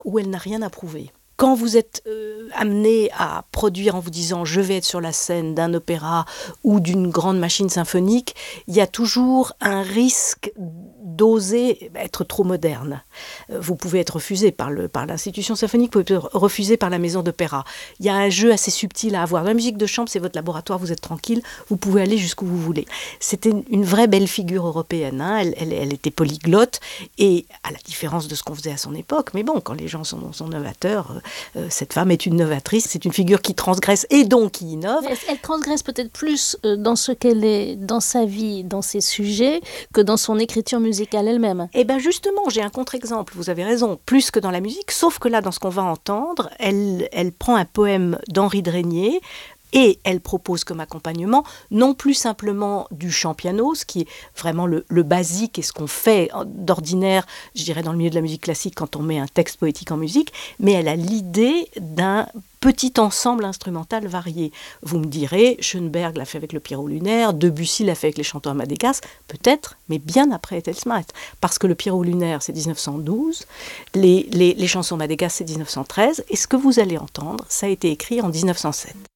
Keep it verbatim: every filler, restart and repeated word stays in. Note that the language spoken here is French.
où elle n'a rien à prouver. Quand vous êtes euh, amené à produire en vous disant « je vais être sur la scène d'un opéra ou d'une grande machine symphonique », il y a toujours un risque d'oser être trop moderne. Vous pouvez être refusé par, le, par l'institution symphonique, vous pouvez être refusé par la maison d'opéra. Il y a un jeu assez subtil à avoir. Dans la musique de chambre, c'est votre laboratoire, vous êtes tranquille, vous pouvez aller jusqu'où vous voulez. C'était une vraie belle figure européenne, hein. elle, elle, elle était polyglotte, et à la différence de ce qu'on faisait à son époque, mais bon, quand les gens sont, sont novateurs, euh, cette femme est une novatrice, c'est une figure qui transgresse et donc qui innove. Elle, elle transgresse peut-être plus dans ce qu'elle est, dans sa vie, dans ses sujets, que dans son écriture musicale elle-même. Eh bien justement, j'ai un contre-exemple, vous avez raison, plus que dans la musique, sauf que là, dans ce qu'on va entendre, elle, elle prend un poème d'Henri de Régnier, et elle propose comme accompagnement non plus simplement du chant piano, ce qui est vraiment le, le basique et ce qu'on fait d'ordinaire, je dirais dans le milieu de la musique classique quand on met un texte poétique en musique, mais elle a l'idée d'un petit ensemble instrumental varié. Vous me direz, Schoenberg l'a fait avec le Pierrot lunaire, Debussy l'a fait avec les chanteurs Madégas, peut-être, mais bien après Ettelsmat, parce que le Pierrot lunaire c'est dix-neuf cent douze, les, les, les chansons Madégas c'est dix-neuf cent treize, et ce que vous allez entendre, ça a été écrit en dix-neuf cent sept.